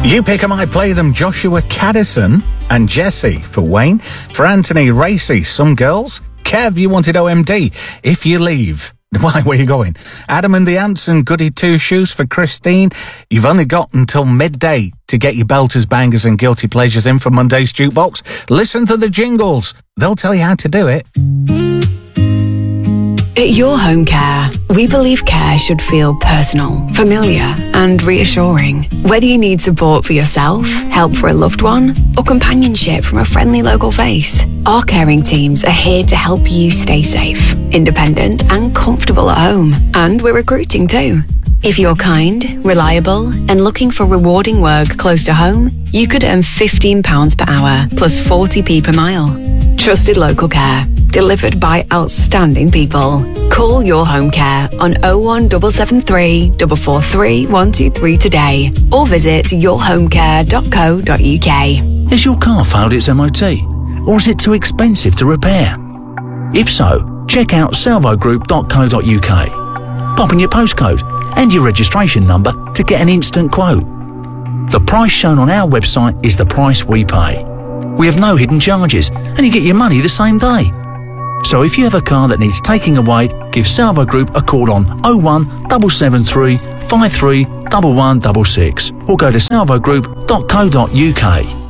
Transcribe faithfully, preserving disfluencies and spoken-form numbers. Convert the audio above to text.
You pick 'em, I play them. Joshua Caddison and Jesse for Wayne. For Anthony Racy, Some Girls. Kev, you wanted O M D. If You Leave. Why, where are you going? Adam and the Ants and Goody Two Shoes for Christine. You've only got until midday to get your belters, bangers and guilty pleasures in for Monday's Jukebox. Listen to the jingles. They'll tell you how to do it. At Your Home Care, we believe care should feel personal, familiar and reassuring. Whether you need support for yourself, help for a loved one, or companionship from a friendly local face, our caring teams are here to help you stay safe, independent and comfortable at home. And we're recruiting too. If you're kind, reliable and looking for rewarding work close to home, you could earn fifteen pounds per hour plus forty p per mile. Trusted local care, delivered by outstanding people. Call Your Home Care on oh one seven seven three, four four three, one two three today or visit your home care dot co dot uk. Has your car failed its M O T? Or is it too expensive to repair? If so, check out salvo group dot co dot uk. Pop in your postcode and your registration number to get an instant quote. The price shown on our website is the price we pay. We have no hidden charges and you get your money the same day. So if you have a car that needs taking away, give Salvo Group a call on oh one seven seven three, five three one one six six or go to salvo group dot co dot uk.